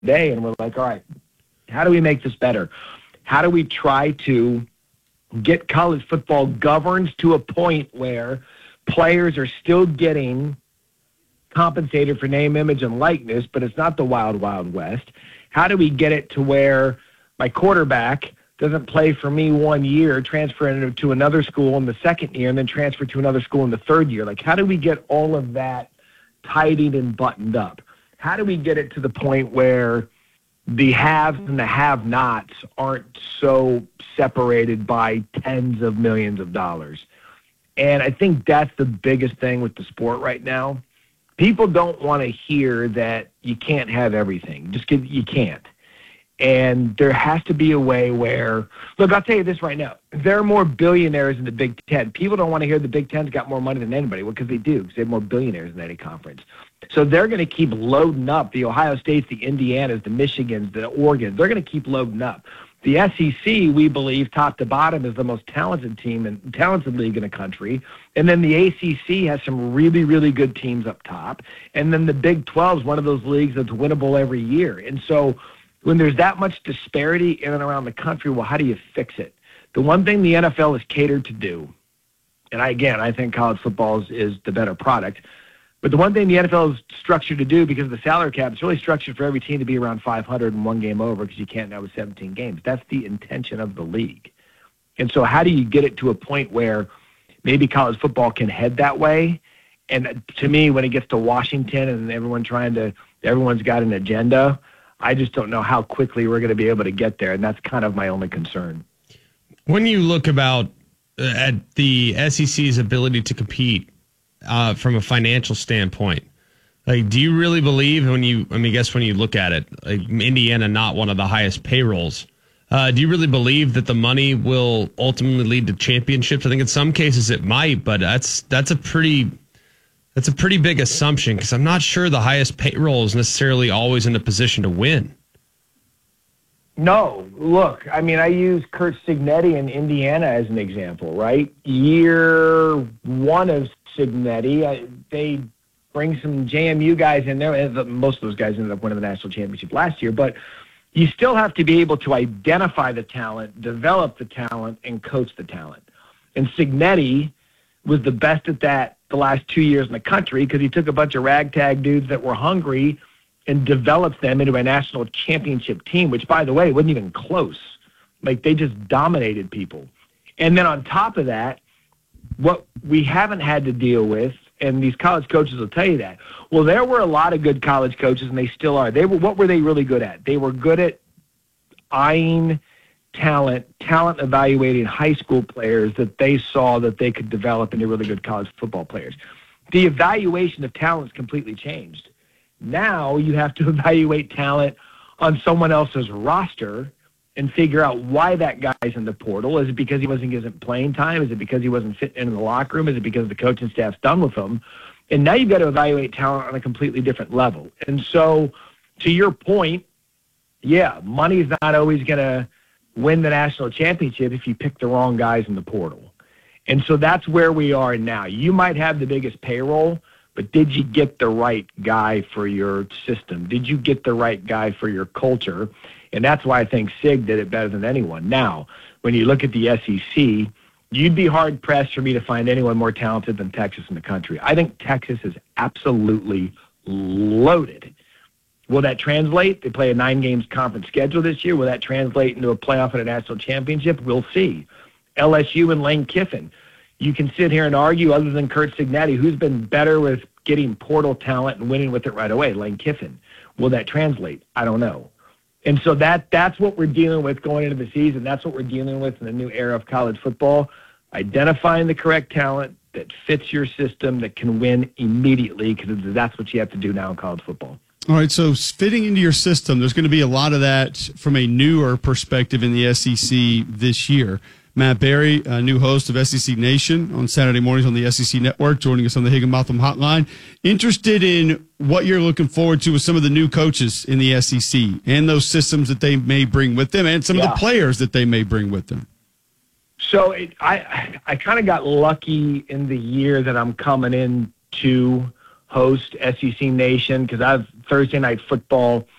day, and we're like, all right, how do we make this better? How do we try to get college football governed to a point where players are still getting compensated for name, image, and likeness, but it's not the wild, wild west? How do we get it to where my quarterback doesn't play for me 1 year, transfer to another school in the second year, and then transfer to another school in the third year? Like, how do we get all of that tidied and buttoned up? How do we get it to the point where the haves and the have-nots aren't so separated by tens of millions of dollars? And I think that's the biggest thing with the sport right now. People don't want to hear that you can't have everything. You can't. And there has to be a way where, look, I'll tell you this right now. There are more billionaires in the Big Ten. People don't want to hear the Big Ten's got more money than anybody. Well, because they do, because they have more billionaires than any conference. So they're going to keep loading up the Ohio States, the Indianas, the Michigans, the Oregons. They're going to keep loading up. The SEC, we believe, top to bottom, is the most talented team and talented league in the country. And then the ACC has some really, really good teams up top. And then the Big 12 is one of those leagues that's winnable every year. And so when there's that much disparity in and around the country, well, how do you fix it? The one thing the NFL is catered to do, and I think college football is the better product, but the one thing the NFL is structured to do, because of the salary cap, it's really structured for every team to be around 500 and one game over, because you can't now with 17 games. That's the intention of the league. And so how do you get it to a point where maybe college football can head that way? And to me, when it gets to Washington and everyone's got an agenda, I just don't know how quickly we're going to be able to get there, and that's kind of my only concern. When you look at the SEC's ability to compete from a financial standpoint, like, do you really believe when you look at it, like Indiana not one of the highest payrolls, do you really believe that the money will ultimately lead to championships? I think in some cases it might, but that's a pretty big assumption, because I'm not sure the highest payroll is necessarily always in a position to win. No, look, I mean, I use Curt Cignetti in Indiana as an example, right? Year one of Cignetti, they bring some JMU guys in there. Most of those guys ended up winning the national championship last year, but you still have to be able to identify the talent, develop the talent, and coach the talent. And Cignetti was the best at that the last 2 years in the country, because he took a bunch of ragtag dudes that were hungry and developed them into a national championship team, which, by the way, wasn't even close. Like, they just dominated people. And then on top of that, what we haven't had to deal with, and these college coaches will tell you that, well, there were a lot of good college coaches, and they still are. What were they really good at? They were good at eyeing talent evaluating high school players that they saw that they could develop into really good college football players. The evaluation of talent has completely changed. Now you have to evaluate talent on someone else's roster and figure out why that guy's in the portal. Is it because he wasn't getting playing time? Is it because he wasn't fitting in the locker room? Is it because the coaching staff's done with him? And now you've got to evaluate talent on a completely different level. And so, to your point, yeah, money's not always going to win the national championship if you pick the wrong guys in the portal. And so that's where we are now. You might have the biggest payroll, but did you get the right guy for your system? Did you get the right guy for your culture? And that's why I think Sig did it better than anyone. Now, when you look at the SEC, you'd be hard-pressed for me to find anyone more talented than Texas in the country. I think Texas is absolutely loaded. Will that translate? They play a 9-game conference schedule this year. Will that translate into a playoff and a national championship? We'll see. LSU and Lane Kiffin. You can sit here and argue, other than Curt Cignetti, who's been better with getting portal talent and winning with it right away? Lane Kiffin. Will that translate? I don't know. And so that's what we're dealing with going into the season. That's what we're dealing with in the new era of college football. Identifying the correct talent that fits your system, that can win immediately, because that's what you have to do now in college football. All right, so fitting into your system, there's going to be a lot of that from a newer perspective in the SEC this year. Matt Berry, a new host of SEC Nation on Saturday mornings on the SEC Network, joining us on the Higginbotham Hotline. Interested in what you're looking forward to with some of the new coaches in the SEC and those systems that they may bring with them, and some of the players that they may bring with them. So I kind of got lucky in the year that I'm coming in to host SEC Nation, because I have Thursday Night Football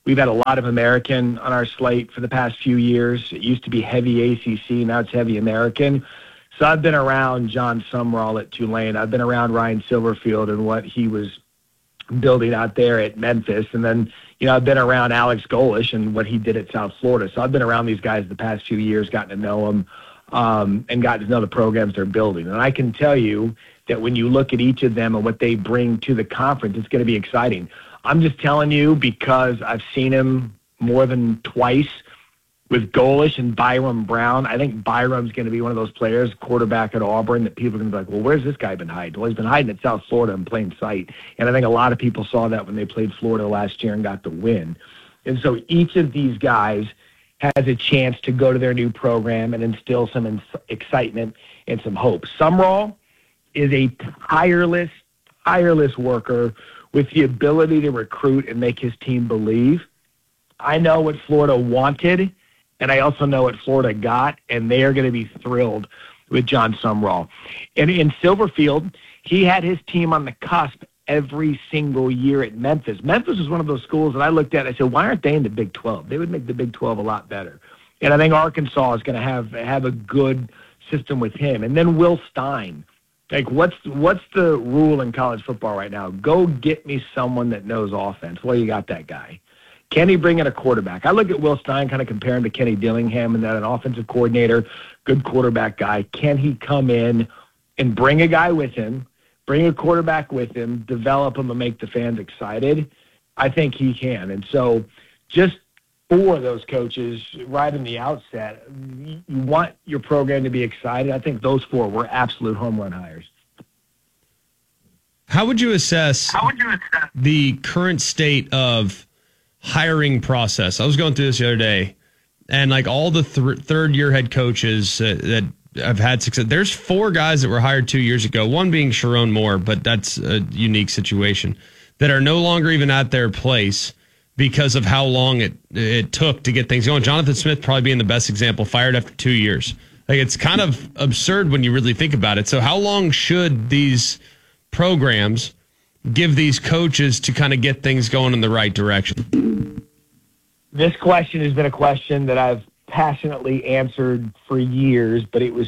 We've had a lot of American on our slate for the past few years. It used to be heavy ACC, now it's heavy American. So I've been around John Sumrall at Tulane. I've been around Ryan Silverfield and what he was building out there at Memphis. And then, I've been around Alex Golish and what he did at South Florida. So I've been around these guys the past few years, gotten to know them, and gotten to know the programs they're building. And I can tell you that when you look at each of them and what they bring to the conference, it's going to be exciting. I'm just telling you because I've seen him more than twice with Golish and Byram Brown. I think Byram's going to be one of those players, quarterback at Auburn, that people are going to be like, well, where's this guy been hiding? Well, he's been hiding at South Florida in plain sight. And I think a lot of people saw that when they played Florida last year and got the win. And so each of these guys has a chance to go to their new program and instill some excitement and some hope. Sumrall is a tireless worker with the ability to recruit and make his team believe. I know what Florida wanted, and I also know what Florida got, and they are going to be thrilled with John Sumrall. And in Silverfield, he had his team on the cusp every single year at Memphis. Memphis was one of those schools that I looked at and I said, why aren't they in the Big 12? They would make the Big 12 a lot better. And I think Arkansas is going to have a good system with him. And then Will Stein. Like, what's the rule in college football right now? Go get me someone that knows offense. Well, you got that guy. Can he bring in a quarterback? I look at Will Stein, kind of compare him to Kenny Dillingham, and that an offensive coordinator, good quarterback guy. Can he come in and bring a guy with him, bring a quarterback with him, develop him, and make the fans excited? I think he can. And so just for those coaches right in the outset, you want your program to be excited. I think those four were absolute home run hires. How would you assess the current state of hiring process? I was going through this the other day, and like all the third-year head coaches that have had success, there's 4 guys that were hired 2 years ago, one being Sharon Moore, but that's a unique situation, that are no longer even at their place because of how long it took to get things going. Jonathan Smith probably being the best example, fired after 2 years. Like, it's kind of absurd when you really think about it. So how long should these programs give these coaches to kind of get things going in the right direction? This question has been a question that I've passionately answered for years, but it was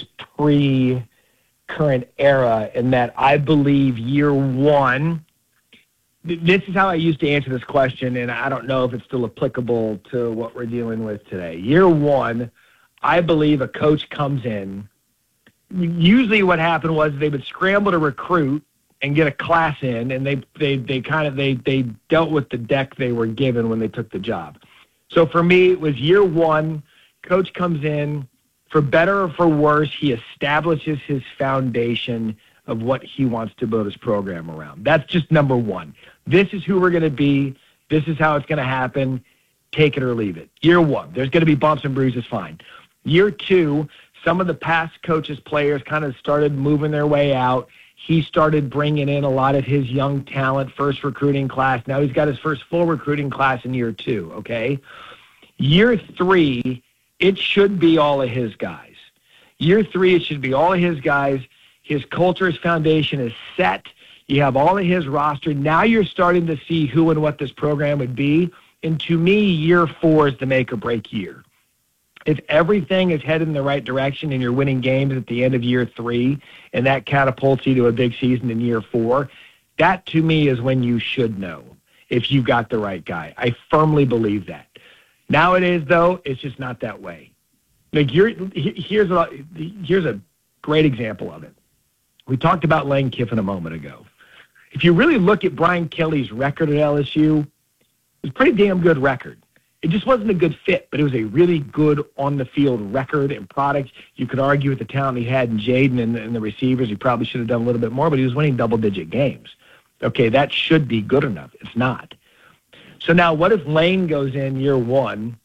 pre-current era in that I believe year one, this is how I used to answer this question, and I don't know if it's still applicable to what we're dealing with today. Year one, I believe a coach comes in. Usually what happened was they would scramble to recruit and get a class in, and they dealt with the deck they were given when they took the job. So for me, it was year one, coach comes in, for better or for worse, he establishes his foundation of what he wants to build his program around. That's just number one. This is who we're going to be. This is how it's going to happen. Take it or leave it. Year one, there's going to be bumps and bruises, fine. Year two, some of the past coaches, players kind of started moving their way out. He started bringing in a lot of his young talent, first recruiting class. Now he's got his first full recruiting class in year two, okay? Year three, it should be all of his guys. Year three, it should be all of his guys. His culture, his foundation is set. You have all of his roster. Now you're starting to see who and what this program would be. And to me, year four is the make or break year. If everything is headed in the right direction and you're winning games at the end of year three and that catapults you to a big season in year four, that to me is when you should know if you've got the right guy. I firmly believe that. Nowadays, though, it's just not that way. Like here's a great example of it. We talked about Lane Kiffin a moment ago. If you really look at Brian Kelly's record at LSU, it was a pretty damn good record. It just wasn't a good fit, but it was a really good on-the-field record and product. You could argue with the talent he had in Jaden and the receivers. He probably should have done a little bit more, but he was winning double-digit games. Okay, that should be good enough. It's not. So now what if Lane goes in year one,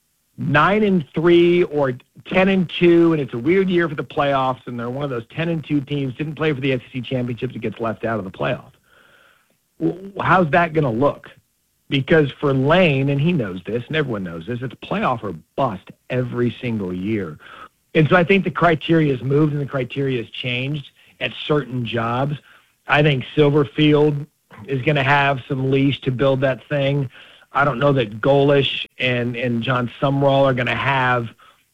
9-3 or 10-2, and it's a weird year for the playoffs, and they're one of those 10-2 teams, didn't play for the SEC championships, it gets left out of the playoff. Well, how's that going to look? Because for Lane, and he knows this, and everyone knows this, it's playoff or bust every single year. And so I think the criteria has moved and the criteria has changed at certain jobs. I think Silverfield is going to have some leash to build that thing. I don't know that Golish and John Sumrall are going to have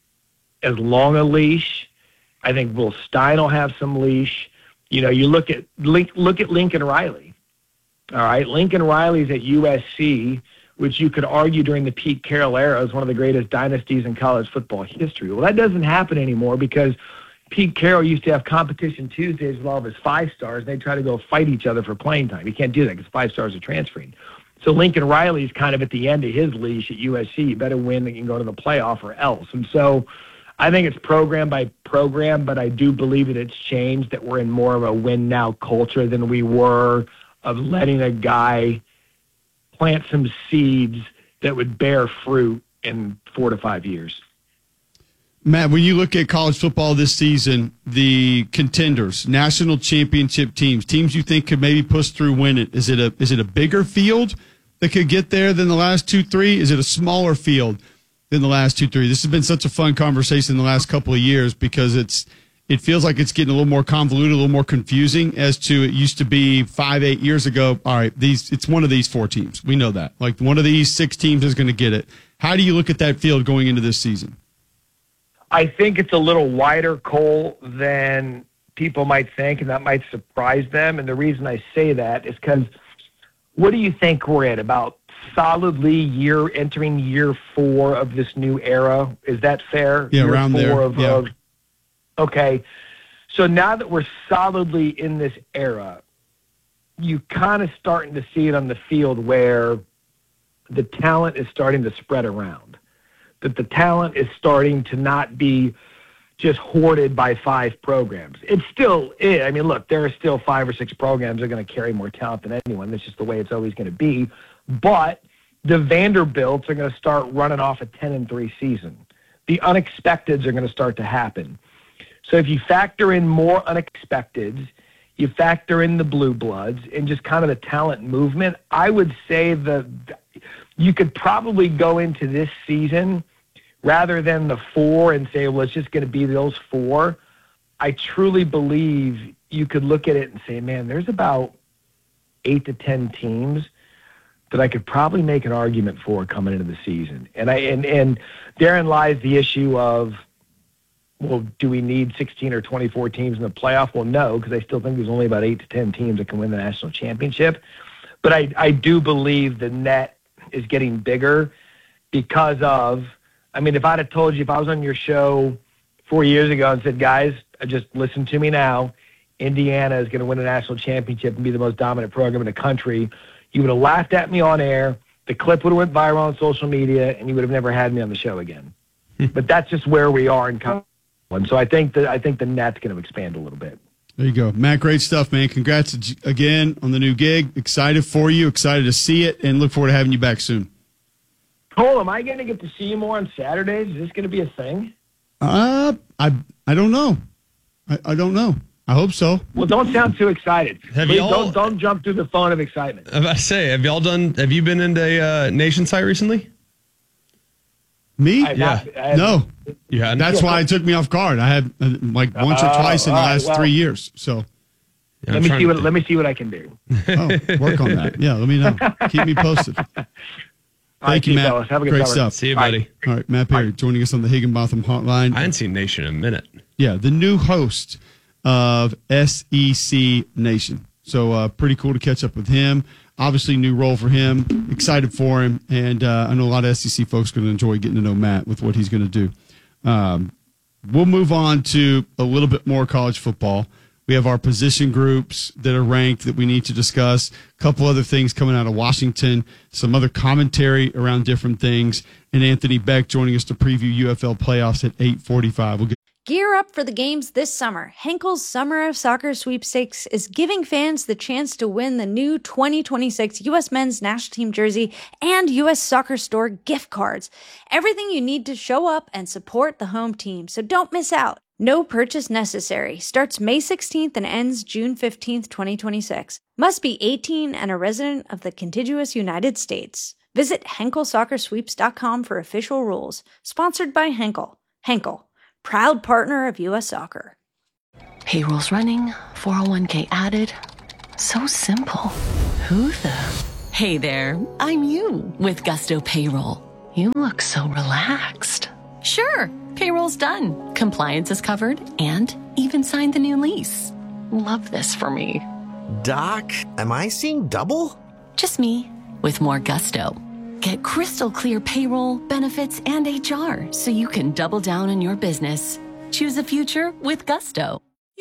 as long a leash. I think Will Stein will have some leash. You know, you look at Lincoln Riley. All right, Lincoln Riley's at USC, which you could argue during the Pete Carroll era is one of the greatest dynasties in college football history. Well, that doesn't happen anymore because Pete Carroll used to have competition Tuesdays with all of his 5-stars, and they try to go fight each other for playing time. You can't do that because 5-stars are transferring. So Lincoln Riley's kind of at the end of his leash at USC. You better win and you can go to the playoff or else. And so I think it's program by program, but I do believe that it's changed, that we're in more of a win-now culture than we were of letting a guy plant some seeds that would bear fruit in 4 to 5 years. Matt, when you look at college football this season, the contenders, national championship teams you think could maybe push through, win it, is it a bigger field that could get there than the last 2-3? Is it a smaller field than the last 2-3? This has been such a fun conversation in the last couple of years because it feels like it's getting a little more convoluted, a little more confusing as to it used to be 5-8 years ago. All right, it's one of these 4 teams. We know that. Like one of these 6 teams is going to get it. How do you look at that field going into this season? I think it's a little wider, Cole, than people might think, and that might surprise them. And the reason I say that is because what do you think we're at? About solidly entering year 4 of this new era? Is that fair? Yeah, year around 4 there. Okay. So now that we're solidly in this era, you kind of starting to see it on the field where the talent is starting to spread around. That the talent is starting to not be just hoarded by 5 programs. It's still is. I mean, look, there are still 5 or 6 programs that are going to carry more talent than anyone. That's just the way it's always going to be. But the Vanderbilts are going to start running off a 10-3 season. The unexpecteds are going to start to happen. So if you factor in more unexpecteds, you factor in the blue bloods and just kind of the talent movement, I would say you could probably go into this season rather than the 4 and say, well, it's just going to be those 4. I truly believe you could look at it and say, man, there's about 8 to 10 teams that I could probably make an argument for coming into the season. And therein lies the issue of, well, do we need 16 or 24 teams in the playoff? Well, no, because I still think there's only about 8 to 10 teams that can win the national championship. But I do believe the net is getting bigger because of, I mean, if I'd have told you, if I was on your show 4 years ago and said, guys, just listen to me now, Indiana is going to win a national championship and be the most dominant program in the country, you would have laughed at me on air, the clip would have went viral on social media, and you would have never had me on the show again. But that's just where we are in college. And so I think the net's going to expand a little bit. There you go. Matt, great stuff, man. Congrats again on the new gig. Excited for you, excited to see it, and look forward to having you back soon. Cole, am I going to get to see you more on Saturdays? Is this going to be a thing? I don't know. I don't know. I hope so. Well, don't sound too excited. Don't jump through the phone of excitement. I was about to say, have you been into Nation Site recently? Me? No. Yeah. That's why it took me off guard. I had once or twice in the last 3 years. So let me see what I can do. Oh, work on that. Yeah, let me know. Keep me posted. Thank you, Matt. Fellas. Have a good Great summer. stuff. See you, buddy. All right, Matt Perry joining us on the Higginbotham Hotline. I hadn't seen Nation in a minute. Yeah, the new host of SEC Nation. So pretty cool to catch up with him. Obviously, new role for him. Excited for him. And I know a lot of SEC folks are going to enjoy getting to know Matt with what he's going to do. We'll move on to a little bit more college football. We have our position groups that are ranked that we need to discuss. A couple other things coming out of Washington, some other commentary around different things, and Anthony Beck joining us to preview UFL playoffs at 8:45. We'll get Gear up for the games this summer. Henkel's Summer of Soccer Sweepstakes is giving fans the chance to win the new 2026 U.S. Men's National Team jersey and U.S. Soccer Store gift cards. Everything you need to show up and support the home team, so don't miss out. No purchase necessary. Starts May 16th and ends June 15th, 2026. Must be 18 and a resident of the contiguous United States. Visit HenkelSoccerSweeps.com for official rules. Sponsored by Henkel. Henkel, proud partner of U.S. Soccer. Payroll's running, 401k added. So simple. Who the... Hey there, I'm you with Gusto Payroll. You look so relaxed. Sure, payroll's done, compliance is covered, and even signed the new lease. Love this for me. Doc, am I seeing double? Just me with more Gusto. Get crystal clear payroll, benefits, and HR so you can double down on your business. Choose a future with Gusto.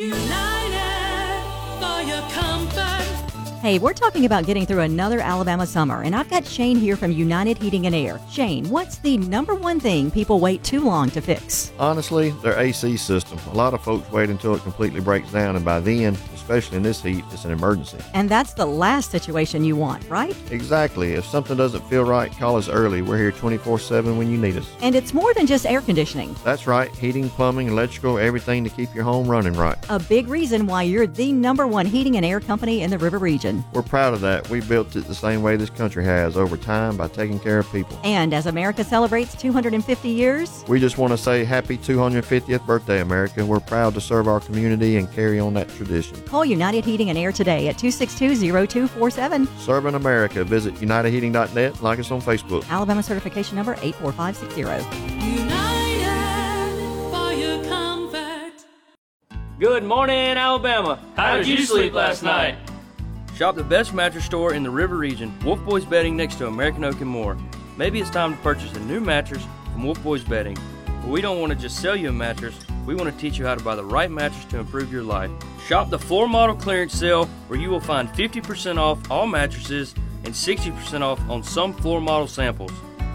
United for your comfort. Hey, we're talking about getting through another Alabama summer, and I've got Shane here from United Heating and Air. Shane, what's the number one thing people wait too long to fix? Honestly, their AC system. A lot of folks wait until it completely breaks down, and by then, especially in this heat, it's an emergency. And that's the last situation you want, right? Exactly. If something doesn't feel right, call us early. We're here 24/7 when you need us. And it's more than just air conditioning. That's right. Heating, plumbing, electrical, everything to keep your home running right. A big reason why you're the number one heating and air company in the River Region. We're proud of that. We built it the same way this country has, over time, by taking care of people. And as America celebrates 250 years, we just want to say happy 250th birthday, America. We're proud to serve our community and carry on that tradition. Call United Heating and Air today at 262-0247. Serving America. Visit unitedheating.net. Like us on Facebook. Alabama certification number 84560. United for your comfort. Good morning, Alabama. How did you sleep last night? Shop the best mattress store in the River Region, Wolf Boys Bedding next to American Oak and More. Maybe it's time to purchase a new mattress from Wolf Boys Bedding. But we don't want to just sell you a mattress. We want to teach you how to buy the right mattress to improve your life. Shop the floor model clearance sale where you will find 50% off all mattresses and 60% off on some floor model samples.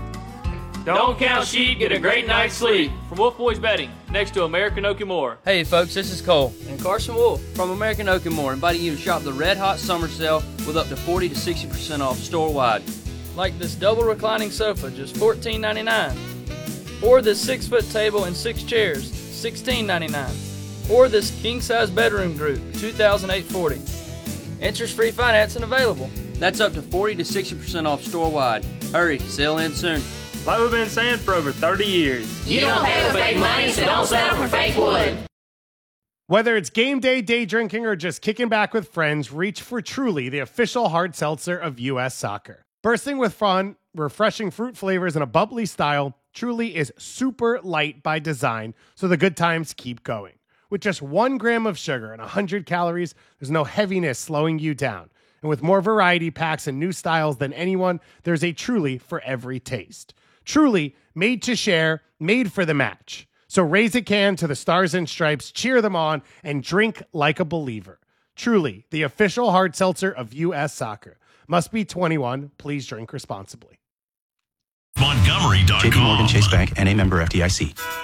Don't count sheep, get a great night's sleep. From Wolf Boys Bedding, next to American Oak and More. Hey folks, this is Cole and Carson Wolf from American Oak and More, inviting you to shop the Red Hot Summer Sale with up to 40 to 60% off store-wide. Like this double reclining sofa, just $14.99. Or this 6-foot table and 6 chairs, $16.99. Or this king-size bedroom group, $2,840. Interest-free financing available. That's up to 40 to 60% off store-wide. Hurry, sale ends soon. Like we've been saying for over 30 years. You don't pay with fake money, so don't settle for fake wood. Whether it's game day, day drinking, or just kicking back with friends, reach for Truly, the official hard seltzer of U.S. Soccer. Bursting with fun, refreshing fruit flavors, and a bubbly style, Truly is super light by design, so the good times keep going. With just 1 gram of sugar and 100 calories, there's no heaviness slowing you down. And with more variety packs and new styles than anyone, there's a Truly for every taste. Truly, made to share, made for the match. So raise a can to the Stars and Stripes, cheer them on, and drink like a believer. Truly, the official hard seltzer of U.S. Soccer. Must be 21. Please drink responsibly. Montgomery.com. JP Morgan Chase Bank, N.A. member FDIC.